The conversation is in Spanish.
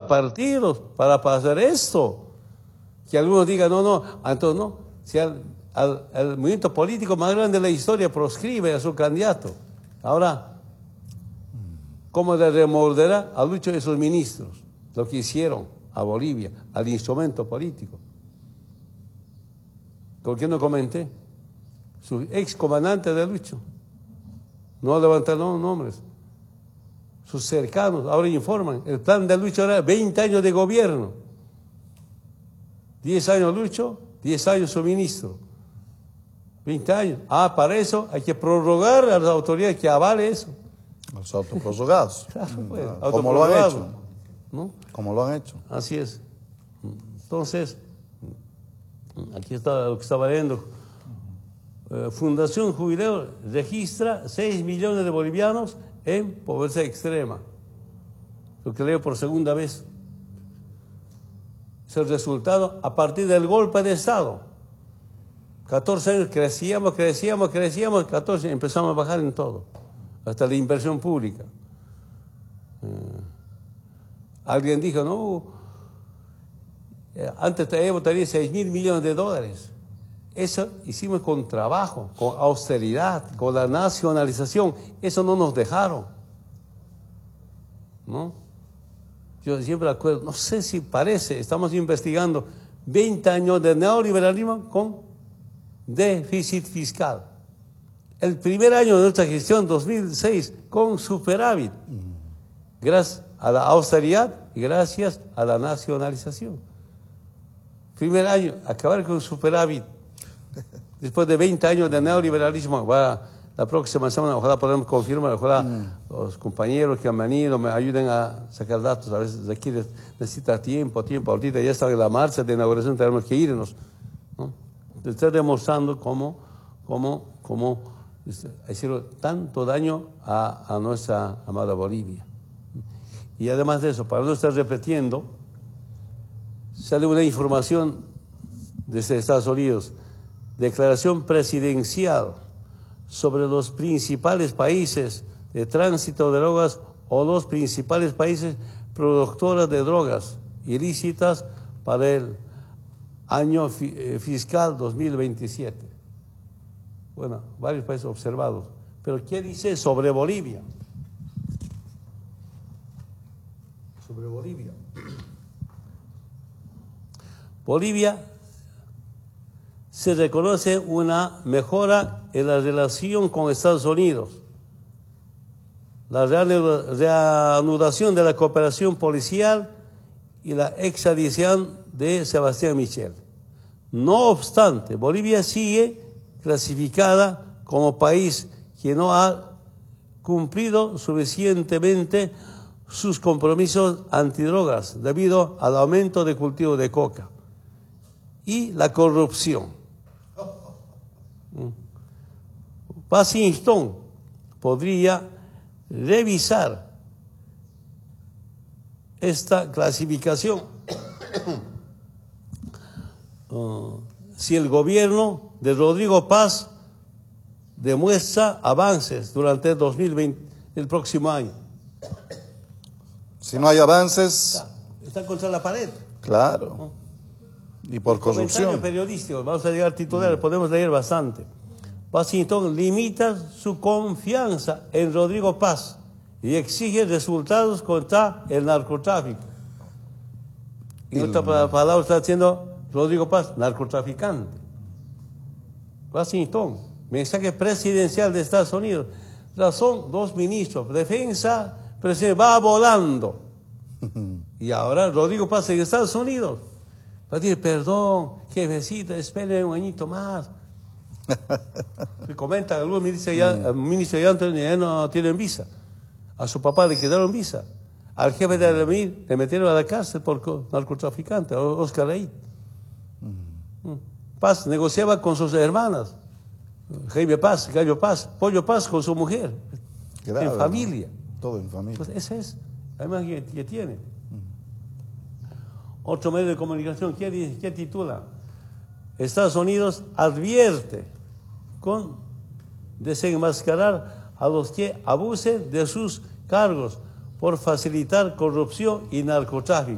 partidos para hacer esto. Que algunos digan, no, entonces no. Si el movimiento político más grande de la historia proscribe a su candidato. Ahora, ¿cómo le remolderá a Lucho y sus ministros lo que hicieron a Bolivia, al instrumento político? ¿Por qué no comenté? Su ex comandante de Lucho. No levantaron nombres. Sus cercanos ahora informan. El plan de Lucho era 20 años de gobierno. 10 años Lucho, 10 años su ministro. 20 años. Para eso hay que prorrogar a las autoridades que avale eso. Los autoprorrogados. Claro, pues, ¿Cómo lo han hecho? ¿No? ¿Cómo lo han hecho? Así es. Entonces, aquí está lo que estaba leyendo. Fundación Jubileo registra 6 millones de bolivianos en pobreza extrema. Lo que leo por segunda vez. Es el resultado a partir del golpe de Estado. 14 años crecíamos, 14 empezamos a bajar en todo, hasta la inversión pública. Alguien dijo, no, antes Evo tenía 6.000 millones de dólares. Eso hicimos con trabajo, con austeridad, con la nacionalización. Eso no nos dejaron, ¿no? Yo siempre acuerdo, no sé si parece, estamos investigando 20 años de neoliberalismo con déficit fiscal. El primer año de nuestra gestión, 2006, con superávit, gracias a la austeridad y gracias a la nacionalización. Primer año, acabar con superávit. Después de 20 años de neoliberalismo, la próxima semana, ojalá podamos confirmar, ojalá los compañeros que han venido me ayuden a sacar datos. A veces aquí necesita tiempo. Ahorita ya está en la marcha de inauguración, tenemos que irnos, ¿no? Está demostrando cómo ha sido tanto daño a nuestra amada Bolivia. Y además de eso, para no estar repitiendo, sale una información desde Estados Unidos, declaración presidencial sobre los principales países de tránsito de drogas o los principales países productores de drogas ilícitas para el año fiscal 2027. Bueno, varios países observados. Pero ¿qué dice sobre Bolivia? Sobre Bolivia. Bolivia se reconoce una mejora en la relación con Estados Unidos, la reanudación de la cooperación policial y la extradición de Sebastián Michel. No obstante, Bolivia sigue clasificada como país que no ha cumplido suficientemente sus compromisos antidrogas debido al aumento de cultivo de coca y la corrupción. Washington podría revisar esta clasificación si el gobierno de Rodrigo Paz demuestra avances durante el 2020, el próximo año. Si no hay avances... Está contra la pared. Claro. ¿No? Y por corrupción. Comentario periodístico, vamos a llegar a titulares, podemos leer bastante. Washington limita su confianza en Rodrigo Paz y exige resultados contra el narcotráfico. En otra palabra está diciendo Rodrigo Paz, narcotraficante. Washington, mensaje presidencial de Estados Unidos. Razón, 2 ministros, defensa, presidente, va volando. Y ahora Rodrigo Paz en Estados Unidos va a decir, perdón, jefecita, espere un añito más. Se comenta, algunos ministros ya no tienen visa. A su papá le quedaron visa. Al jefe de la MIR le metieron a la cárcel por narcotraficante, Oscar Reid. Paz negociaba con sus hermanas. Jaime Paz, Gallo Paz, Pollo Paz con su mujer. Grave, en familia. ¿No? Todo en familia. Pues ese es la imagen que tiene. Otro medio de comunicación, ¿qué titula? Estados Unidos advierte con desenmascarar a los que abusen de sus cargos por facilitar corrupción y narcotráfico.